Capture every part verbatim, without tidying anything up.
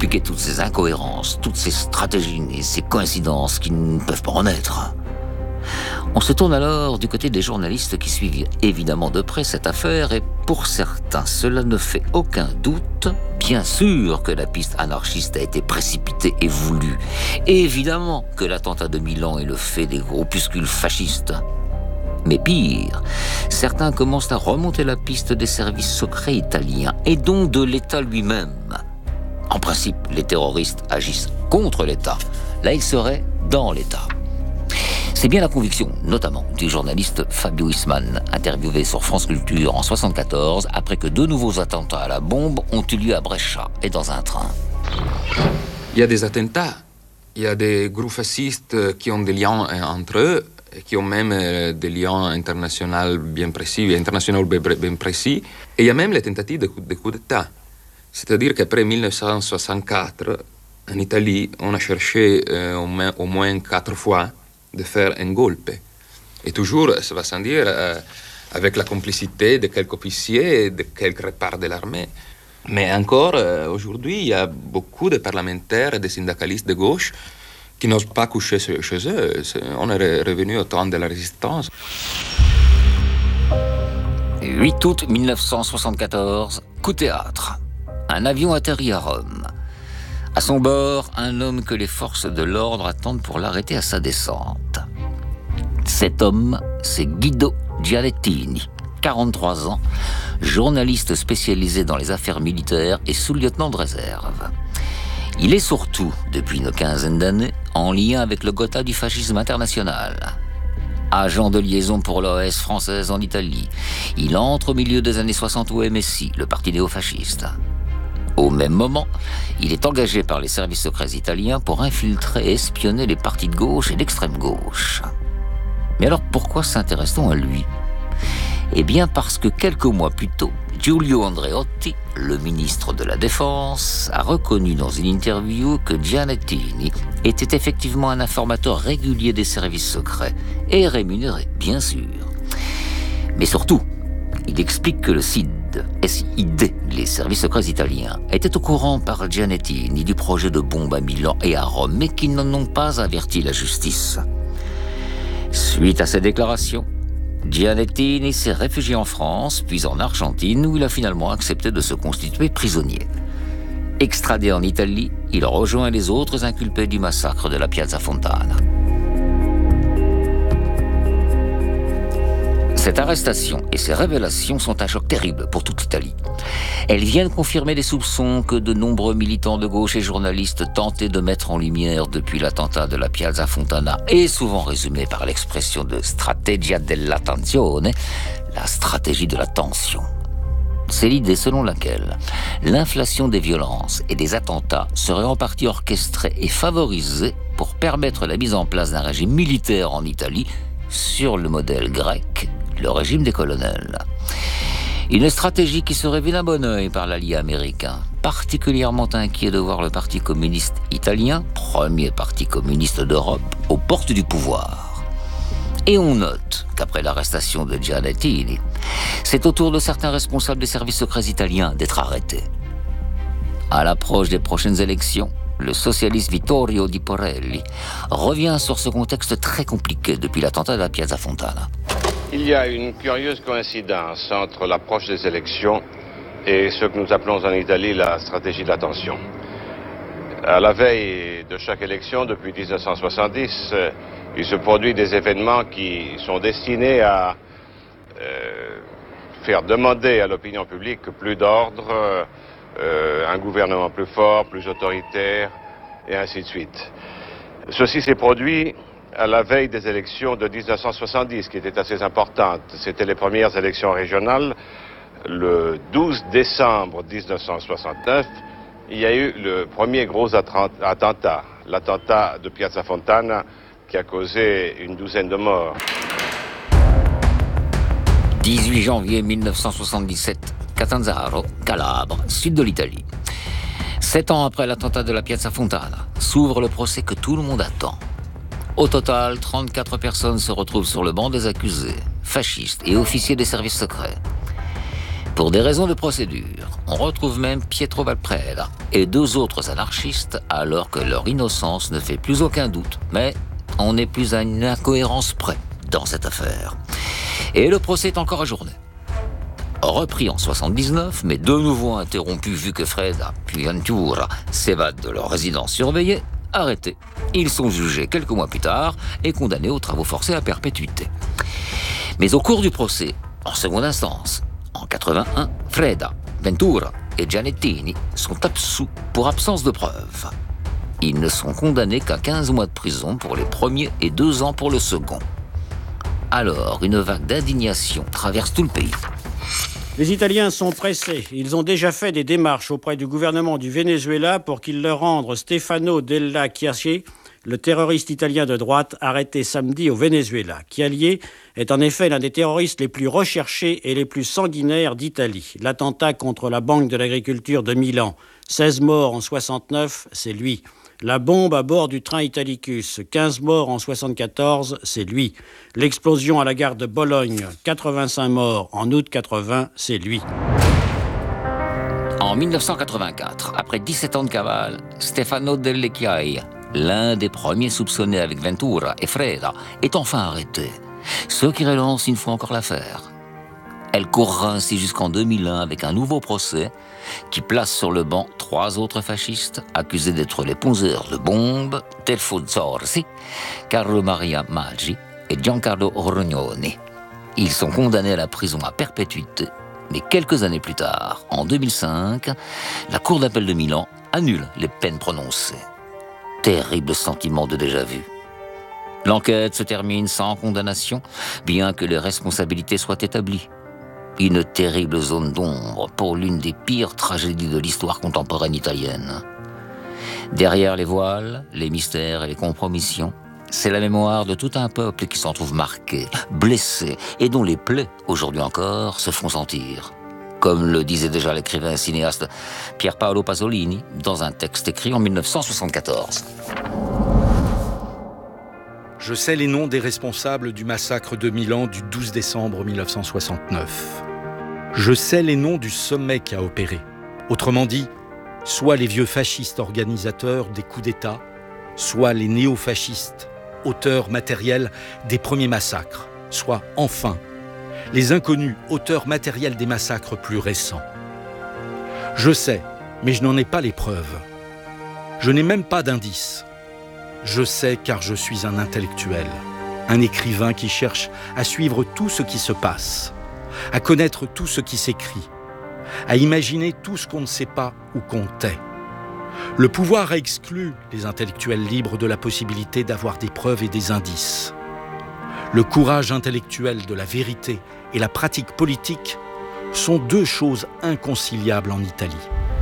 expliquer toutes ces incohérences, toutes ces stratégies et ces coïncidences qui ne peuvent pas en être. On se tourne alors du côté des journalistes qui suivent évidemment de près cette affaire et pour certains, cela ne fait aucun doute. Bien sûr que la piste anarchiste a été précipitée et voulue. Et évidemment que l'attentat de Milan est le fait des groupuscules fascistes. Mais pire, certains commencent à remonter la piste des services secrets italiens et donc de l'État lui-même. En principe, les terroristes agissent contre l'État. Là, ils seraient dans l'État. C'est bien la conviction, notamment, du journaliste Fabio Isman, interviewé sur France Culture en soixante-quatorze, après que deux nouveaux attentats à la bombe ont eu lieu à Brescia et dans un train. Il y a des attentats, il y a des groupes fascistes qui ont des liens entre eux, qui ont même des liens internationaux bien précis, internationaux bien précis, et il y a même les tentatives de coup, de coup d'État. C'est-à-dire qu'après mille neuf cent soixante-quatre, en Italie, on a cherché euh, au, moins, au moins quatre fois de faire un golpe. Et toujours, ça va sans dire, euh, avec la complicité de quelques officiers et de quelques reparts de l'armée. Mais encore, euh, aujourd'hui, il y a beaucoup de parlementaires et de syndicalistes de gauche qui n'osent pas coucher chez eux. On est revenu au temps de la résistance. huit août mille neuf cent soixante-quatorze, coup de théâtre. Un avion atterrit à Rome. À son bord, un homme que les forces de l'ordre attendent pour l'arrêter à sa descente. Cet homme, c'est Guido Giannettini, quarante-trois ans, journaliste spécialisé dans les affaires militaires et sous-lieutenant de réserve. Il est surtout, depuis une quinzaine d'années, en lien avec le Gotha du fascisme international. Agent de liaison pour l'O S française en Italie, il entre au milieu des années soixante au M S I, le parti néofasciste. Au même moment, il est engagé par les services secrets italiens pour infiltrer et espionner les partis de gauche et d'extrême gauche. Mais alors pourquoi s'intéresse-t-on à lui ? Eh bien parce que quelques mois plus tôt, Giulio Andreotti, le ministre de la Défense, a reconnu dans une interview que Giannettini était effectivement un informateur régulier des services secrets et rémunéré, bien sûr. Mais surtout, il explique que le S I D, S I D, les services secrets italiens, étaient au courant par Giannettini du projet de bombe à Milan et à Rome, mais qu'ils n'en ont pas averti la justice. Suite à ces déclarations, Giannettini s'est réfugié en France, puis en Argentine, où il a finalement accepté de se constituer prisonnier. Extradé en Italie, il rejoint les autres inculpés du massacre de la Piazza Fontana. Cette arrestation et ces révélations sont un choc terrible pour toute l'Italie. Elles viennent confirmer les soupçons que de nombreux militants de gauche et journalistes tentaient de mettre en lumière depuis l'attentat de la Piazza Fontana, et souvent résumé par l'expression de strategia della tensione, la stratégie de la tension. C'est l'idée selon laquelle l'inflation des violences et des attentats serait en partie orchestrée et favorisée pour permettre la mise en place d'un régime militaire en Italie sur le modèle grec, le régime des colonels. Une stratégie qui serait vue d'un bon œil par l'allié américain, particulièrement inquiet de voir le Parti communiste italien, premier parti communiste d'Europe, aux portes du pouvoir. Et on note qu'après l'arrestation de Giannettini, c'est au tour de certains responsables des services secrets italiens d'être arrêtés. À l'approche des prochaines élections, le socialiste Vittorio Di Porelli revient sur ce contexte très compliqué depuis l'attentat de la Piazza Fontana. Il y a une curieuse coïncidence entre l'approche des élections et ce que nous appelons en Italie la stratégie de la tension. À la veille de chaque élection, depuis mille neuf cent soixante-dix, euh, il se produit des événements qui sont destinés à euh, faire demander à l'opinion publique plus d'ordre, euh, un gouvernement plus fort, plus autoritaire, et ainsi de suite. Ceci s'est produit à la veille des élections de mille neuf cent soixante-dix, qui étaient assez importantes. C'était les premières élections régionales. Le douze décembre mille neuf cent soixante-neuf, il y a eu le premier gros attentat, l'attentat de Piazza Fontana, qui a causé une douzaine de morts. dix-huit janvier mille neuf cent soixante-dix-sept, Catanzaro, Calabre, sud de l'Italie. Sept ans après l'attentat de la Piazza Fontana, s'ouvre le procès que tout le monde attend. Au total, trente-quatre personnes se retrouvent sur le banc des accusés, fascistes et officiers des services secrets. Pour des raisons de procédure, on retrouve même Pietro Valpreda et deux autres anarchistes alors que leur innocence ne fait plus aucun doute. Mais on n'est plus à une incohérence près dans cette affaire. Et le procès est encore ajourné. Repris en soixante-dix-neuf, mais de nouveau interrompu vu que Freda puis Ventura s'évadent de leur résidence surveillée, arrêtés. Ils sont jugés quelques mois plus tard et condamnés aux travaux forcés à perpétuité. Mais au cours du procès, en seconde instance, en quatre-vingt-un, Freda, Ventura et Giannettini sont absous pour absence de preuves. Ils ne sont condamnés qu'à quinze mois de prison pour les premiers et deux ans pour le second. Alors, une vague d'indignation traverse tout le pays. Les Italiens sont pressés. Ils ont déjà fait des démarches auprès du gouvernement du Venezuela pour qu'il leur rende Stefano Della Chiace, le terroriste italien de droite arrêté samedi au Venezuela. Chialie est en effet l'un des terroristes les plus recherchés et les plus sanguinaires d'Italie. L'attentat contre la Banque de l'Agriculture de Milan, seize morts en soixante-neuf, c'est lui. La bombe à bord du train Italicus, quinze morts en soixante-quatorze, c'est lui. L'explosion à la gare de Bologne, quatre-vingt-cinq morts en août quatre-vingts, c'est lui. En mille neuf cent quatre-vingt-quatre, après dix-sept ans de cavale, Stefano Delle Chiaie, l'un des premiers soupçonnés avec Ventura et Freda, est enfin arrêté. Ce qui relance une fois encore l'affaire. Elle courra ainsi jusqu'en deux mille un avec un nouveau procès qui place sur le banc trois autres fascistes accusés d'être les poseurs de bombes, Telfo Zorzi, Carlo Maria Maggi et Giancarlo Rognoni. Ils sont condamnés à la prison à perpétuité, mais quelques années plus tard, en deux mille cinq, la Cour d'appel de Milan annule les peines prononcées. Terrible sentiment de déjà-vu. L'enquête se termine sans condamnation, bien que les responsabilités soient établies. Une terrible zone d'ombre pour l'une des pires tragédies de l'histoire contemporaine italienne. Derrière les voiles, les mystères et les compromissions, c'est la mémoire de tout un peuple qui s'en trouve marqué, blessé, et dont les plaies, aujourd'hui encore, se font sentir. Comme le disait déjà l'écrivain et cinéaste Pier Paolo Pasolini dans un texte écrit en mille neuf cent soixante-quatorze. Je sais les noms des responsables du massacre de Milan du douze décembre mille neuf cent soixante-neuf. Je sais les noms du sommet qui a opéré. Autrement dit, soit les vieux fascistes organisateurs des coups d'État, soit les néo-fascistes, auteurs matériels des premiers massacres, soit enfin les inconnus, auteurs matériels des massacres plus récents. Je sais, mais je n'en ai pas les preuves. Je n'ai même pas d'indices. Je sais car je suis un intellectuel, un écrivain qui cherche à suivre tout ce qui se passe, à connaître tout ce qui s'écrit, à imaginer tout ce qu'on ne sait pas ou qu'on tait. Le pouvoir a exclu les intellectuels libres de la possibilité d'avoir des preuves et des indices. Le courage intellectuel de la vérité et la pratique politique sont deux choses inconciliables en Italie.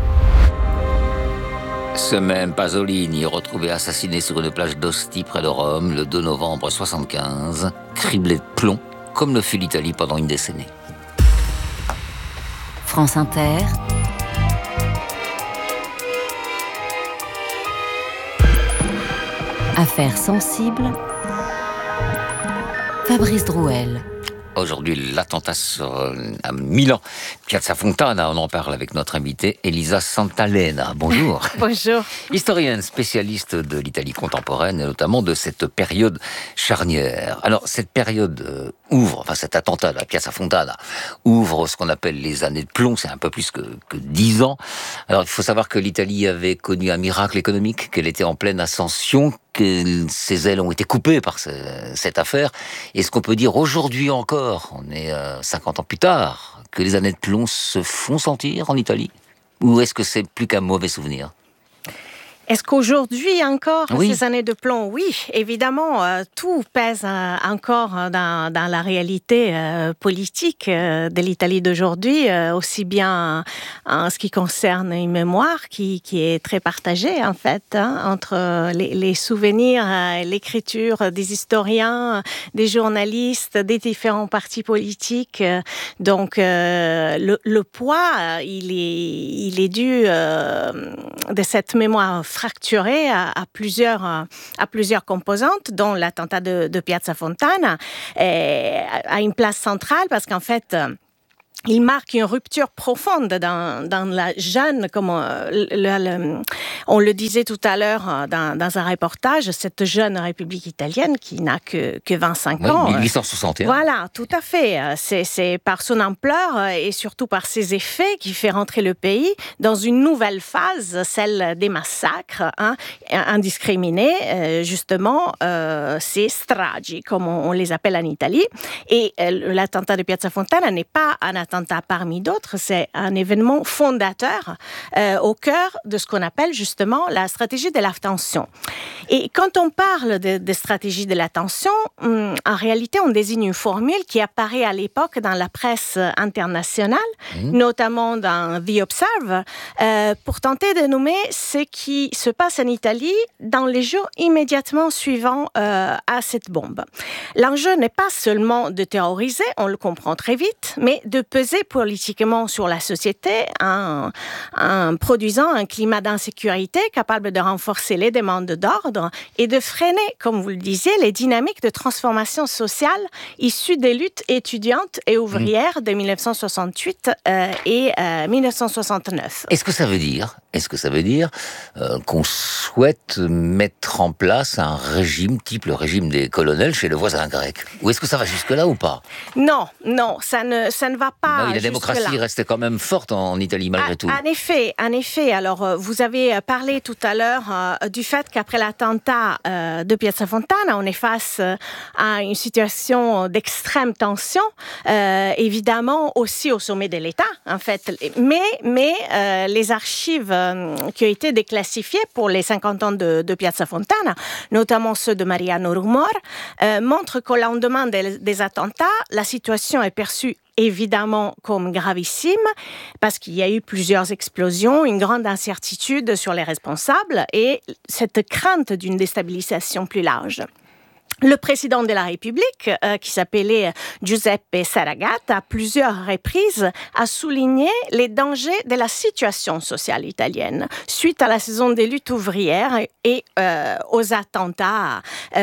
Ce même Pasolini, retrouvé assassiné sur une plage d'Ostie près de Rome le deux novembre soixante-quinze, criblé de plomb, comme le fut l'Italie pendant une décennie. France Inter. Affaires sensibles. Fabrice Drouel. Aujourd'hui, l'attentat sur, euh, à Milan, Piazza Fontana, on en parle avec notre invitée Elisa Santalena. Bonjour. Bonjour. Historienne, spécialiste de l'Italie contemporaine et notamment de cette période charnière. Alors, cette période euh, ouvre, enfin cet attentat à Piazza Fontana, ouvre ce qu'on appelle les années de plomb, c'est un peu plus que, que dix ans. Alors, il faut savoir que l'Italie avait connu un miracle économique, qu'elle était en pleine ascension, que ses ailes ont été coupées par ce, cette affaire. Est-ce qu'on peut dire aujourd'hui encore, on est euh, cinquante ans plus tard, que les années de plomb se font sentir en Italie? Ou est-ce que c'est plus qu'un mauvais souvenir? Est-ce qu'aujourd'hui encore, oui. ces années de plomb? Oui, évidemment, euh, tout pèse euh, encore dans, dans la réalité euh, politique euh, de l'Italie d'aujourd'hui, euh, aussi bien en ce qui concerne une mémoire qui, qui est très partagée, en fait, hein, entre les, les souvenirs, euh, l'écriture des historiens, des journalistes, des différents partis politiques. Donc, euh, le, le poids, il est, il est dû euh, de cette mémoire fracturée à, à, plusieurs, à plusieurs composantes, dont l'attentat de, de Piazza Fontana, et a une place centrale parce qu'en fait, il marque une rupture profonde dans, dans la jeune, comme on le, le, on le disait tout à l'heure dans, dans un reportage, cette jeune République italienne qui n'a que, que vingt-cinq oui, ans. dix-huit cent soixante et un. Voilà, tout à fait. C'est, c'est par son ampleur et surtout par ses effets qui fait rentrer le pays dans une nouvelle phase, celle des massacres hein, indiscriminés, justement, euh, c'est stragi, comme on, on les appelle en Italie. Et euh, l'attentat de Piazza Fontana n'est pas un attentat parmi d'autres, c'est un événement fondateur euh, au cœur de ce qu'on appelle justement la stratégie de l'attention. Et quand on parle de, de stratégie de l'attention, hum, en réalité, on désigne une formule qui apparaît à l'époque dans la presse internationale, mmh. notamment dans The Observer, euh, pour tenter de nommer ce qui se passe en Italie dans les jours immédiatement suivants euh, à cette bombe. L'enjeu n'est pas seulement de terroriser, on le comprend très vite, mais de peser politiquement sur la société en, en produisant un climat d'insécurité capable de renforcer les demandes d'ordre et de freiner, comme vous le disiez, les dynamiques de transformation sociale issues des luttes étudiantes et ouvrières mmh. de dix-neuf cent soixante-huit euh, et euh, dix-neuf cent soixante-neuf. Est-ce que ça veut dire, est-ce que ça veut dire euh, qu'on souhaite mettre en place un régime type le régime des colonels chez le voisin grec? Ou est-ce que ça va jusque-là ou pas? Non, non, ça ne, ça ne va pas. Non, la démocratie restait quand même forte en, en Italie malgré à, tout. En effet, en effet. Alors, vous avez parlé tout à l'heure euh, du fait qu'après l'attentat euh, de Piazza Fontana, on est face euh, à une situation d'extrême tension, euh, évidemment aussi au sommet de l'État, en fait. Mais, mais euh, les archives euh, qui ont été déclassifiées pour les cinquante ans de, de Piazza Fontana, notamment ceux de Mariano Rumor, euh, montrent qu'au lendemain des, des attentats, la situation est perçue évidemment comme gravissime, parce qu'il y a eu plusieurs explosions, une grande incertitude sur les responsables et cette crainte d'une déstabilisation plus large. Le président de la République, euh, qui s'appelait Giuseppe Saragat, à plusieurs reprises a souligné les dangers de la situation sociale italienne suite à la saison des luttes ouvrières et euh, aux attentats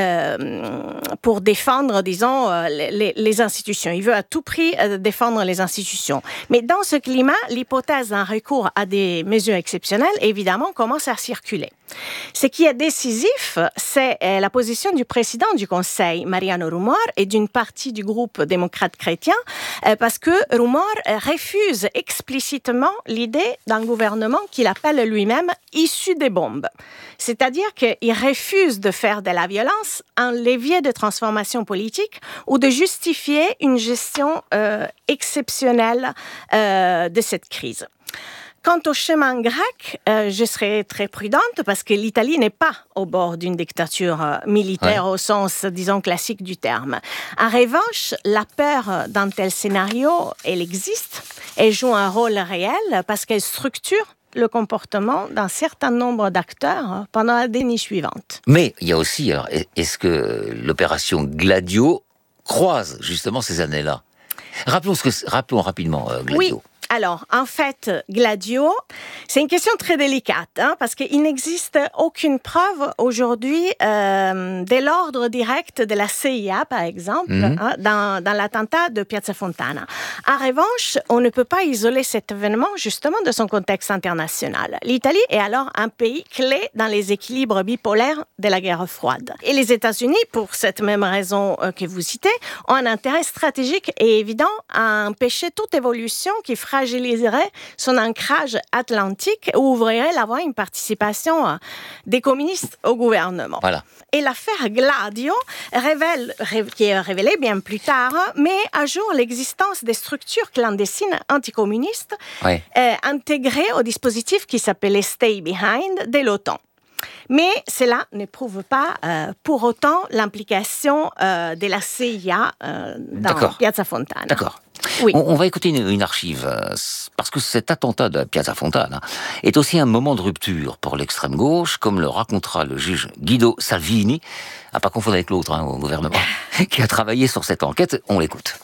euh, pour défendre, disons, les, les institutions. Il veut à tout prix euh, défendre les institutions. Mais dans ce climat, l'hypothèse d'un recours à des mesures exceptionnelles, évidemment, commence à circuler. Ce qui est décisif, c'est la position du président du Conseil, Mariano Rumor, et d'une partie du groupe démocrate chrétien, parce que Rumor refuse explicitement l'idée d'un gouvernement qu'il appelle lui-même issu des bombes. C'est-à-dire qu'il refuse de faire de la violence un levier de transformation politique ou de justifier une gestion euh, exceptionnelle euh, de cette crise. Quant au chemin grec, euh, je serais très prudente parce que l'Italie n'est pas au bord d'une dictature euh, militaire ouais. au sens, disons, classique du terme. En revanche, la peur d'un tel scénario, elle existe et joue un rôle réel parce qu'elle structure le comportement d'un certain nombre d'acteurs pendant la décennie suivante. Mais il y a aussi, alors, est-ce que l'opération Gladio croise justement ces années-là? Rappelons, ce que, rappelons rapidement euh, Gladio. Oui. Alors, en fait, Gladio, c'est une question très délicate, hein, parce qu'il n'existe aucune preuve aujourd'hui euh, de l'ordre direct de la C I A, par exemple, mmh. hein, dans, dans l'attentat de Piazza Fontana. En revanche, on ne peut pas isoler cet événement, justement, de son contexte international. L'Italie est alors un pays clé dans les équilibres bipolaires de la guerre froide. Et les États-Unis, pour cette même raison euh, que vous citez, ont un intérêt stratégique et évident à empêcher toute évolution qui fera fragiliserait son ancrage atlantique ou ouvrirait la voie à une participation des communistes au gouvernement. Voilà. Et l'affaire Gladio révèle, qui est révélée bien plus tard, met à jour l'existence des structures clandestines anticommunistes ouais. euh, intégrées au dispositif qui s'appelait Stay Behind de l'OTAN. Mais cela ne prouve pas euh, pour autant l'implication euh, de la C I A euh, dans D'accord. Piazza Fontana. D'accord. Oui. On, on va écouter une, une archive, euh, parce que cet attentat de Piazza Fontana est aussi un moment de rupture pour l'extrême gauche, comme le racontera le juge Guido Salvini, à pas confondre avec l'autre hein, au gouvernement, qui a travaillé sur cette enquête. On l'écoute.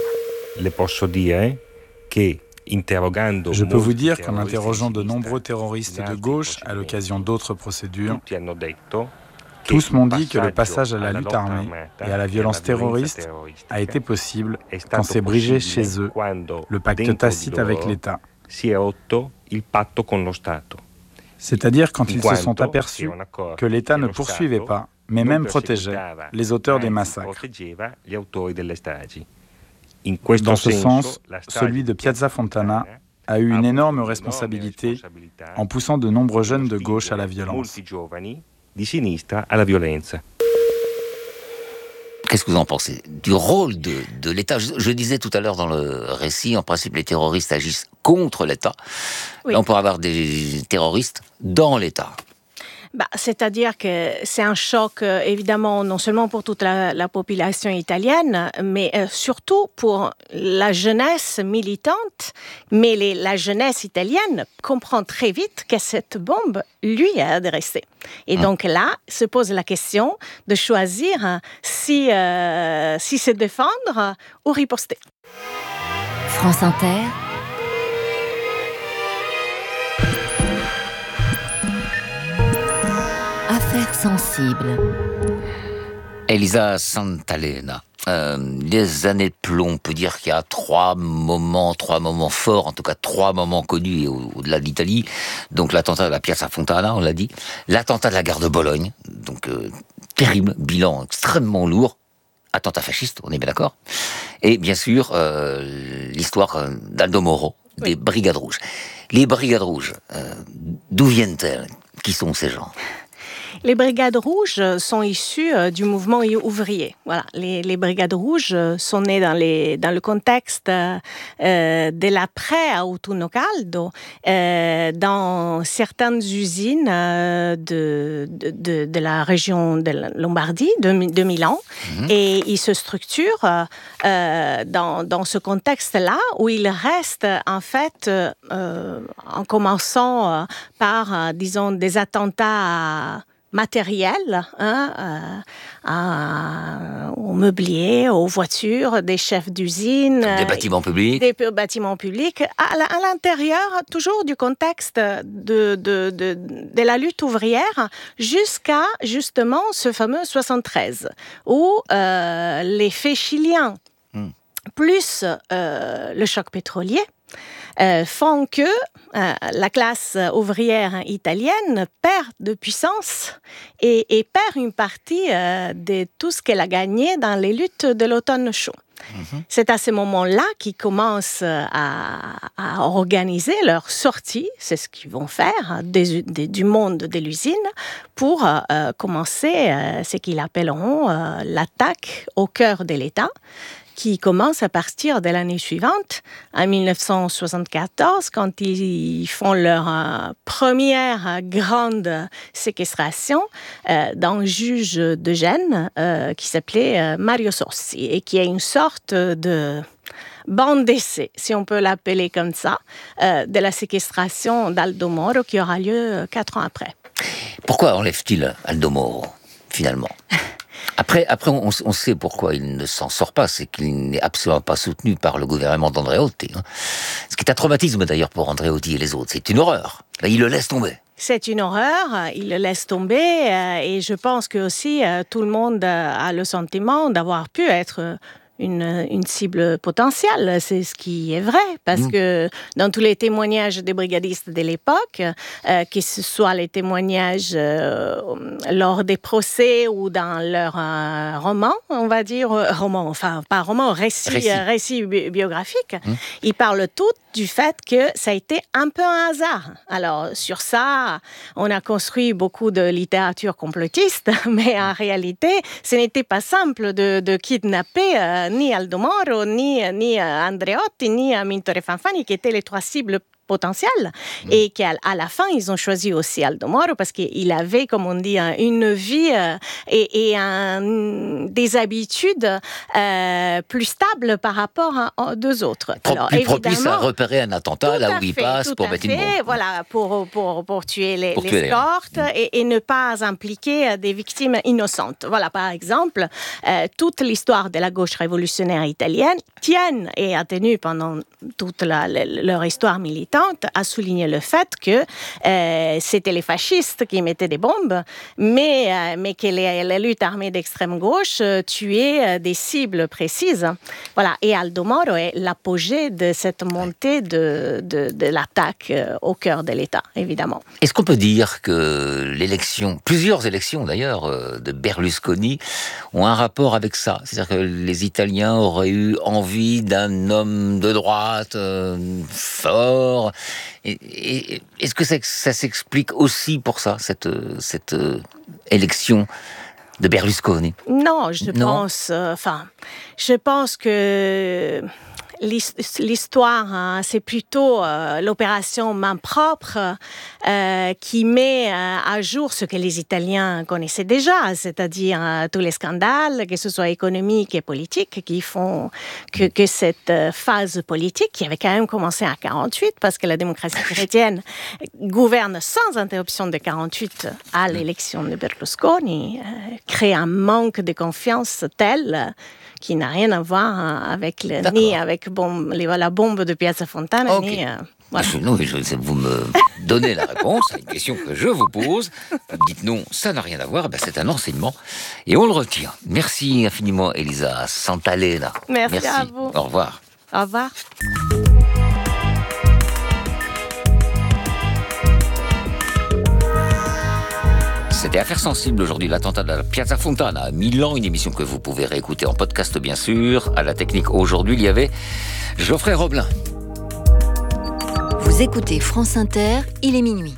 Le posso dire che Je peux vous dire qu'en interrogeant de nombreux terroristes de gauche à l'occasion d'autres procédures, Tous m'ont dit que le passage à la lutte armée et à la violence terroriste a été possible quand s'est brisé chez eux le pacte tacite avec l'État. C'est-à-dire quand ils se sont aperçus que l'État ne poursuivait pas, mais même protégeait les auteurs des massacres. Dans ce sens, celui de Piazza Fontana a eu une énorme responsabilité en poussant de nombreux jeunes de gauche à la violence. Qu'est-ce que vous en pensez du rôle de, de l'État? je, je disais tout à l'heure dans le récit, en principe, les terroristes agissent contre l'État. Oui. Là, on pourrait avoir des terroristes dans l'État. Bah, c'est-à-dire que c'est un choc, euh, évidemment, non seulement pour toute la, la population italienne, mais euh, surtout pour la jeunesse militante. Mais les, la jeunesse italienne comprend très vite que cette bombe lui est adressée. Et mmh. donc là, se pose la question de choisir hein, si, euh, si se défendre ou riposter. France Inter. Affaires sensibles. Elisa Santalena. Euh, les années de plomb, on peut dire qu'il y a trois moments, trois moments forts, en tout cas trois moments connus au- au-delà de l'Italie. Donc l'attentat de la Piazza Fontana, on l'a dit. L'attentat de la gare de Bologne, donc euh, terrible, bilan extrêmement lourd. Attentat fasciste, on est bien d'accord. Et bien sûr, euh, l'histoire d'Aldo Moro, oui. des Brigades Rouges. Les Brigades Rouges, euh, d'où viennent-elles? Qui sont ces gens? Les Brigades Rouges sont issues du mouvement ouvrier. Voilà, les, les Brigades Rouges sont nées dans, les, dans le contexte euh, de l'après Autunno Caldo, euh, dans certaines usines euh, de, de, de, de la région de la Lombardie, de, de Milan, mmh. et ils se structurent euh, dans, dans ce contexte-là où ils restent en fait, euh, en commençant par, euh, disons, des attentats à matériel, hein, euh, à, au mobilier, aux voitures, des chefs d'usine, des bâtiments publics, des bâtiments publics, à, à l'intérieur toujours du contexte de, de, de, de la lutte ouvrière jusqu'à justement ce fameux soixante-treize, où euh, les faits chiliens, hmm. plus euh, le choc pétrolier, Euh, font que euh, la classe ouvrière italienne perd de puissance et, et perd une partie euh, de tout ce qu'elle a gagné dans les luttes de l'automne chaud. Mm-hmm. C'est à ce moment-là qu'ils commencent à, à organiser leur sortie, c'est ce qu'ils vont faire, des, des, du monde de l'usine, pour euh, commencer euh, ce qu'ils appelleront euh, l'attaque au cœur de l'État, qui commence à partir de l'année suivante, en dix-neuf cent soixante-quatorze, quand ils font leur euh, première grande séquestration euh, d'un juge de Gênes euh, qui s'appelait euh, Mario Sossi, et qui est une sorte de bande d'essai, si on peut l'appeler comme ça, euh, de la séquestration d'Aldo Moro, qui aura lieu quatre ans après. Pourquoi enlève-t-il Aldo Moro, finalement ? Après, après on, on sait pourquoi il ne s'en sort pas, c'est qu'il n'est absolument pas soutenu par le gouvernement d'Andreotti. Hein. Ce qui est un traumatisme d'ailleurs pour Andreotti et les autres, c'est une horreur. Là, il le laisse tomber. C'est une horreur, il le laisse tomber, euh, et je pense que aussi euh, tout le monde a le sentiment d'avoir pu être Une, une cible potentielle, c'est ce qui est vrai, parce mmh. que dans tous les témoignages des brigadistes de l'époque, euh, que ce soit les témoignages euh, lors des procès ou dans leurs euh, romans, on va dire, euh, romans, enfin pas romans, récits, récits. Euh, récits bi- biographiques, mmh. ils parlent tous du fait que ça a été un peu un hasard. Alors sur ça, on a construit beaucoup de littérature complotiste, mais en réalité, ce n'était pas simple de, de kidnapper euh, ni Aldo Moro, ni, ni Andreotti, ni Amintore Fanfani, qui étaient les trois cibles potentielles, mmh. et qu'à à la fin, ils ont choisi aussi Aldo Moro parce qu'il avait, comme on dit, une vie euh, et, et un, des habitudes euh, plus stables par rapport à, aux deux autres. Pro- Alors, plus propice à repérer un attentat là où il fait, passe pour mettre une bombe. Voilà, pour, pour, pour tuer les, pour les tuer escortes les... et, et ne pas impliquer des victimes innocentes. Voilà, par exemple, euh, toute l'histoire de la gauche révolutionnaire italienne tienne et a tenu pendant toute la, la, leur histoire militante présidente a souligné le fait que euh, c'était les fascistes qui mettaient des bombes, mais, euh, mais que les, les luttes armées d'extrême gauche euh, tuaient euh, des cibles précises. Voilà. Et Aldo Moro est l'apogée de cette montée de, de, de l'attaque euh, au cœur de l'État, évidemment. Est-ce qu'on peut dire que l'élection, plusieurs élections d'ailleurs, euh, de Berlusconi ont un rapport avec ça? C'est-à-dire que les Italiens auraient eu envie d'un homme de droite euh, fort. Et, et, est-ce que ça, ça s'explique aussi pour ça, cette, cette euh, élection de Berlusconi? Non, je non. pense... Enfin, euh, je pense que... L'histoire, hein, c'est plutôt euh, l'opération main propre euh, qui met euh, à jour ce que les Italiens connaissaient déjà, c'est-à-dire euh, tous les scandales, que ce soit économiques et politiques, qui font que, que cette euh, phase politique, qui avait quand même commencé en quarante-huit, parce que la démocratie chrétienne gouverne sans interruption de quarante-huit à l'élection de Berlusconi, euh, crée un manque de confiance tel qui n'a rien à voir avec le, ni avec bon, les, la bombe de Piazza Fontana, okay. ni... Euh, voilà. Non, je, vous me donnez la réponse à une question que je vous pose. Vous me dites non, ça n'a rien à voir. Ben, c'est un enseignement et on le retient. Merci infiniment, Elisa Santalena. Merci, Merci à vous. Au revoir. Au revoir. C'était Affaires sensibles aujourd'hui, l'attentat de la Piazza Fontana à Milan, une émission que vous pouvez réécouter en podcast bien sûr. À la technique aujourd'hui, il y avait Geoffrey Roblin. Vous écoutez France Inter, il est minuit.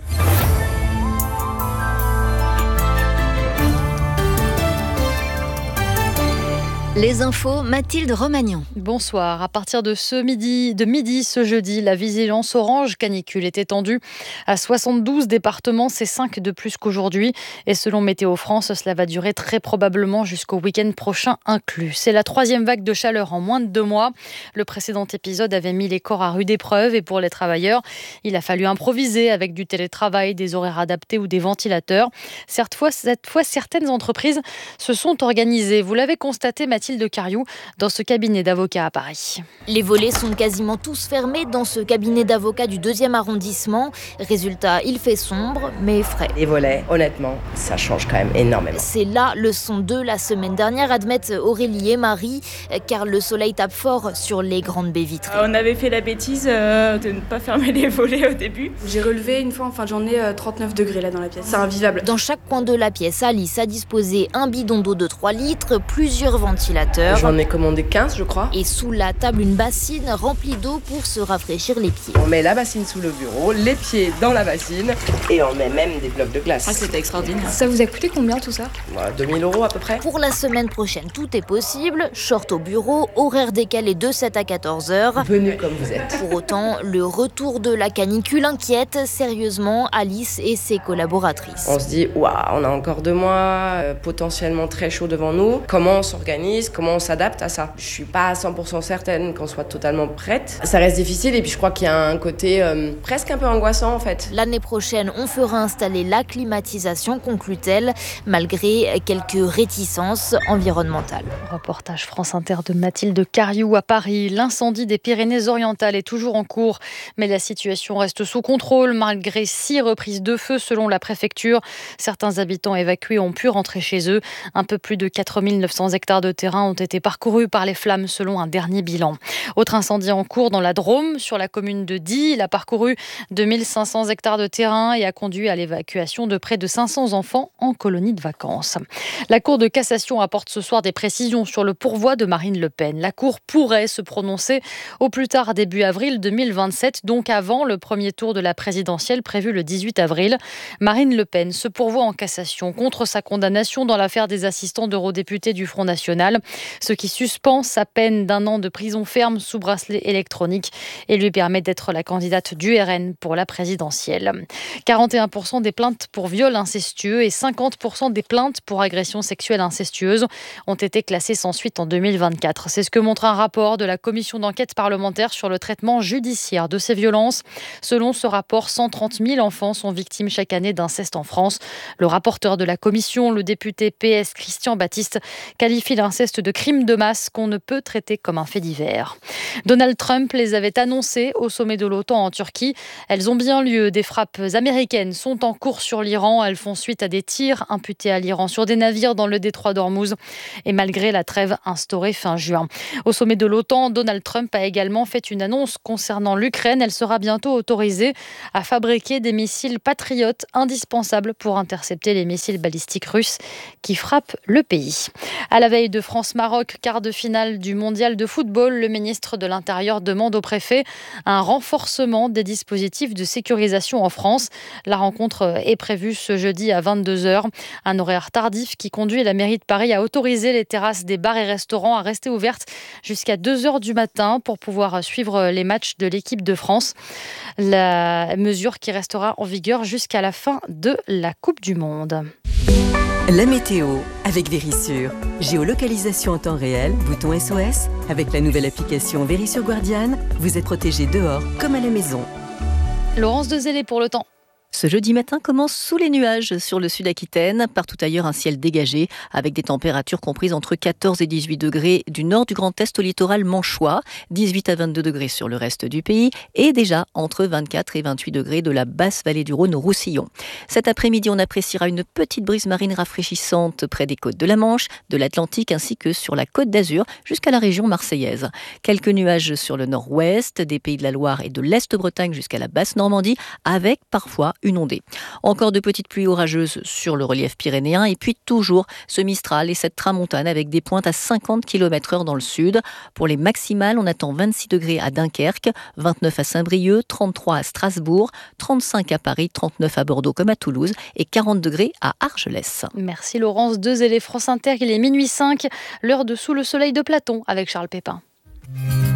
Les infos, Mathilde Romagnan. Bonsoir. À partir de ce midi, de midi ce jeudi, la vigilance orange canicule est étendue à soixante-douze départements. C'est cinq de plus qu'aujourd'hui. Et selon Météo France, cela va durer très probablement jusqu'au week-end prochain inclus. C'est la troisième vague de chaleur en moins de deux mois. Le précédent épisode avait mis les corps à rude épreuve. Et pour les travailleurs, il a fallu improviser avec du télétravail, des horaires adaptés ou des ventilateurs. Cette fois, cette fois certaines entreprises se sont organisées. Vous l'avez constaté, Mathilde Mathilde Cariou dans ce cabinet d'avocats à Paris. Les volets sont quasiment tous fermés dans ce cabinet d'avocats du deuxième arrondissement. Résultat, il fait sombre mais frais. Les volets, honnêtement, ça change quand même énormément. C'est là leçon deux la semaine dernière, admettent Aurélie et Marie, car le soleil tape fort sur les grandes baies vitrées. On avait fait la bêtise euh, de ne pas fermer les volets au début. J'ai relevé une fois en fin de journée euh, trente-neuf degrés là dans la pièce. C'est invivable. Dans chaque coin de la pièce, Alice a disposé un bidon d'eau de trois litres, plusieurs ventilateurs. J'en ai commandé quinze, je crois. Et sous la table, une bassine remplie d'eau pour se rafraîchir les pieds. On met la bassine sous le bureau, les pieds dans la bassine et on met même des blocs de glace. Ah, c'était extraordinaire. Ça vous a coûté combien tout ça? Ouais, deux mille euros à peu près. Pour la semaine prochaine, tout est possible. Short au bureau, horaire décalé de sept à quatorze heures. Venez comme vous êtes. Pour autant, le retour de la canicule inquiète sérieusement Alice et ses collaboratrices. On se dit, waouh, on a encore deux mois, euh, potentiellement très chaud devant nous. Comment on s'organise? Comment on s'adapte à ça? Je suis pas à cent pour cent certaine qu'on soit totalement prête. Ça reste difficile et puis je crois qu'il y a un côté euh, presque un peu angoissant en fait. L'année prochaine, on fera installer la climatisation, conclut-elle, malgré quelques réticences environnementales. Reportage France Inter de Mathilde Cariou à Paris. L'incendie des Pyrénées-Orientales est toujours en cours, mais la situation reste sous contrôle malgré six reprises de feu selon la préfecture. Certains habitants évacués ont pu rentrer chez eux. Un peu plus de quatre mille neuf cents hectares de terrain ont été parcourus par les flammes selon un dernier bilan. Autre incendie en cours dans la Drôme, sur la commune de Die. Il a parcouru deux mille cinq cents hectares de terrain et a conduit à l'évacuation de près de cinq cents enfants en colonie de vacances. La Cour de cassation apporte ce soir des précisions sur le pourvoi de Marine Le Pen. La Cour pourrait se prononcer au plus tard début avril deux mille vingt-sept, donc avant le premier tour de la présidentielle prévu le dix-huit avril. Marine Le Pen se pourvoit en cassation contre sa condamnation dans l'affaire des assistants d'eurodéputés du Front National, ce qui suspend sa peine d'un an de prison ferme sous bracelet électronique et lui permet d'être la candidate du R N pour la présidentielle. quarante et un pour cent des plaintes pour viol incestueux et cinquante pour cent des plaintes pour agression sexuelle incestueuse ont été classées sans suite en deux mille vingt-quatre. C'est ce que montre un rapport de la commission d'enquête parlementaire sur le traitement judiciaire de ces violences. Selon ce rapport, cent trente mille enfants sont victimes chaque année d'inceste en France. Le rapporteur de la commission, le député P S Christian Baptiste, qualifie l'inceste liste de crimes de masse qu'on ne peut traiter comme un fait divers. Donald Trump les avait annoncées au sommet de l'OTAN en Turquie. Elles ont bien lieu. Des frappes américaines sont en cours sur l'Iran. Elles font suite à des tirs imputés à l'Iran sur des navires dans le détroit d'Ormuz. Et malgré la trêve instaurée fin juin. Au sommet de l'OTAN, Donald Trump a également fait une annonce concernant l'Ukraine. Elle sera bientôt autorisée à fabriquer des missiles patriotes indispensables pour intercepter les missiles balistiques russes qui frappent le pays. À la veille de France-Maroc, quart de finale du mondial de football, le ministre de l'Intérieur demande au préfet un renforcement des dispositifs de sécurisation en France. La rencontre est prévue ce jeudi à vingt-deux heures. Un horaire tardif qui conduit la mairie de Paris à autoriser les terrasses des bars et restaurants à rester ouvertes jusqu'à deux heures du matin pour pouvoir suivre les matchs de l'équipe de France. La mesure qui restera en vigueur jusqu'à la fin de la Coupe du Monde. La météo avec Vérissure. Géolocalisation en temps réel, bouton S O S. Avec la nouvelle application Vérissure Guardian, vous êtes protégé dehors comme à la maison. Laurence Dezellé pour le temps. Ce jeudi matin commence sous les nuages sur le sud Aquitaine. Partout ailleurs, un ciel dégagé avec des températures comprises entre quatorze et dix-huit degrés du nord du Grand Est au littoral manchois, dix-huit à vingt-deux degrés sur le reste du pays et déjà entre vingt-quatre et vingt-huit degrés de la basse vallée du Rhône au Roussillon. Cet après-midi, on appréciera une petite brise marine rafraîchissante près des côtes de la Manche, de l'Atlantique ainsi que sur la Côte d'Azur jusqu'à la région marseillaise. Quelques nuages sur le nord-ouest, des Pays de la Loire et de l'Est-Bretagne jusqu'à la basse Normandie avec parfois une ondée. Encore de petites pluies orageuses sur le relief pyrénéen et puis toujours ce Mistral et cette tramontane avec des pointes à cinquante kilomètres heure dans le sud. Pour les maximales, on attend vingt-six degrés à Dunkerque, vingt-neuf à Saint-Brieuc, trente-trois à Strasbourg, trente-cinq à Paris, trente-neuf à Bordeaux comme à Toulouse et quarante degrés à Argelès. Merci Laurence Dezellé, France Inter. Il est minuit cinq, l'heure de Sous le soleil de Platon avec Charles Pépin.